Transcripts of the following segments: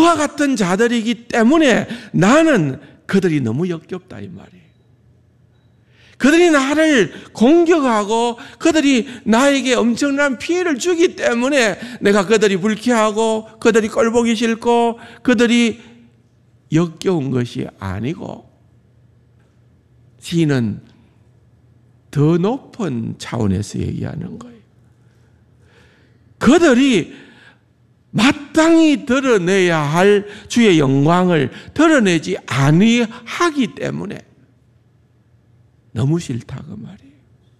그와 같은 자들이기 때문에 나는 그들이 너무 역겹다 이 말이에요. 그들이 나를 공격하고 그들이 나에게 엄청난 피해를 주기 때문에 내가 그들이 불쾌하고 그들이 꼴보기 싫고 그들이 역겨운 것이 아니고, 시인은 더 높은 차원에서 얘기하는 거예요. 그들이 마땅히 드러내야 할 주의 영광을 드러내지 아니하기 때문에 너무 싫다 그 말이에요.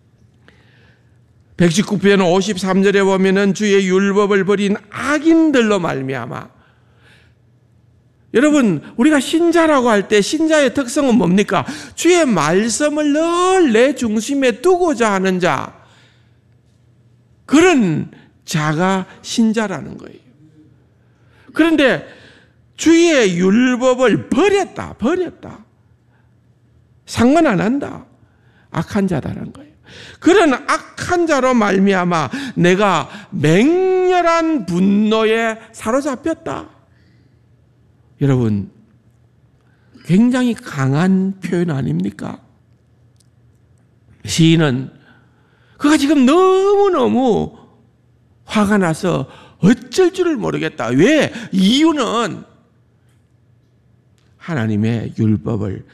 119편 53절에 보면은 주의 율법을 버린 악인들로 말미암아, 여러분 우리가 신자라고 할 때 신자의 특성은 뭡니까? 주의 말씀을 늘 내 중심에 두고자 하는 자, 그런 자가 신자라는 거예요. 그런데 주의 율법을 버렸다. 상관 안 한다. 악한 자다라는 거예요. 그런 악한 자로 말미암아 내가 맹렬한 분노에 사로잡혔다. 여러분, 굉장히 강한 표현 아닙니까? 시인은 그가 지금 너무너무 화가 나서 어쩔 줄을 모르겠다. 왜? 이유는 하나님의 율법을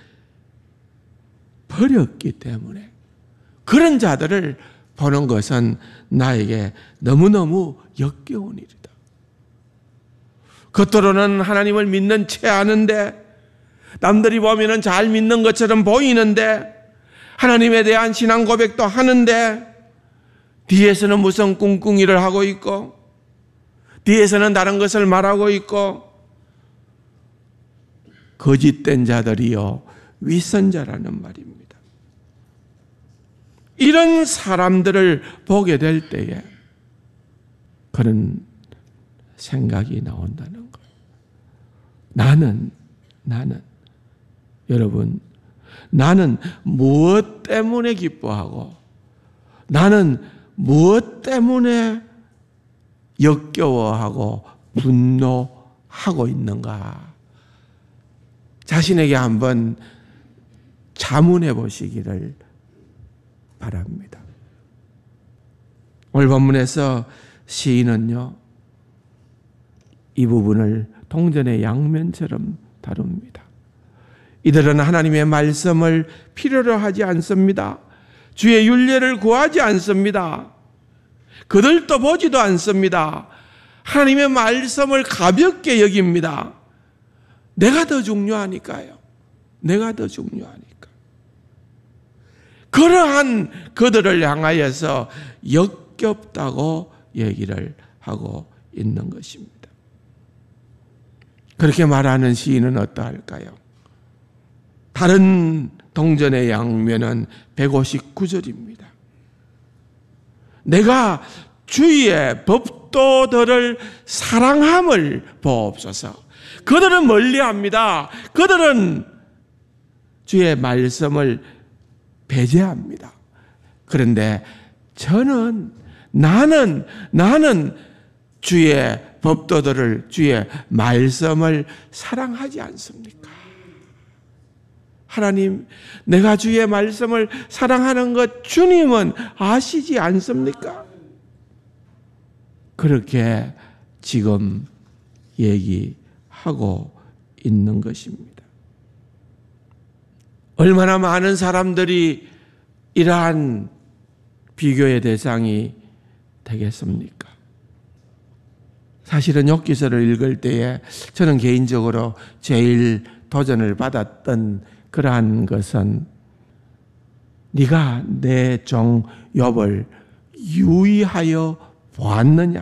버렸기 때문에. 그런 자들을 보는 것은 나에게 너무너무 역겨운 일이다. 겉으로는 하나님을 믿는 채 하는데, 남들이 보면은 잘 믿는 것처럼 보이는데, 하나님에 대한 신앙 고백도 하는데, 뒤에서는 무슨 꿍꿍이를 하고 있고, 뒤에서는 다른 것을 말하고 있고, 거짓된 자들이요 윗선자라는 말입니다. 이런 사람들을 보게 될 때에 그런 생각이 나온다는 거예요. 나는 여러분, 나는 무엇 때문에 기뻐하고 나는 무엇 때문에 역겨워하고 분노하고 있는가? 자신에게 한번 자문해 보시기를 바랍니다. 오늘 본문에서 시인은요, 이 부분을 동전의 양면처럼 다룹니다. 이들은 하나님의 말씀을 필요로 하지 않습니다. 주의 율례를 구하지 않습니다. 그들도 보지도 않습니다. 하나님의 말씀을 가볍게 여깁니다. 내가 더 중요하니까요. 내가 더 중요하니까. 그러한 그들을 향하여서 역겹다고 얘기를 하고 있는 것입니다. 그렇게 말하는 시인은 어떠할까요? 다른 동전의 양면은 159절입니다. 내가 주의 법도들을 사랑함을 보옵소서. 그들은 멀리합니다. 그들은 주의 말씀을 배제합니다. 그런데 나는 주의 법도들을, 주의 말씀을 사랑하지 않습니까? 하나님, 내가 주의 말씀을 사랑하는 것 주님은 아시지 않습니까? 그렇게 지금 얘기하고 있는 것입니다. 얼마나 많은 사람들이 이러한 비교의 대상이 되겠습니까? 사실은 욥기서를 읽을 때에 저는 개인적으로 제일 도전을 받았던 그러한 것은, 네가 내 종 욥을 유의하여 보았느냐?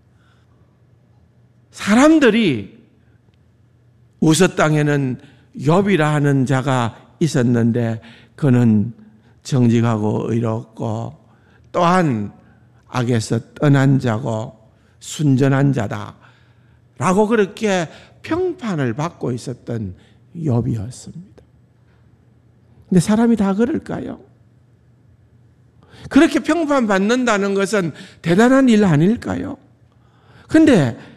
사람들이 우스 땅에는 욥이라 하는 자가 있었는데 그는 정직하고 의롭고 또한 악에서 떠난 자고 순전한 자다 라고 그렇게 평판을 받고 있었던 욥이었습니다. 근데 사람이 다 그럴까요? 그렇게 평판받는다는 것은 대단한 일 아닐까요? 근데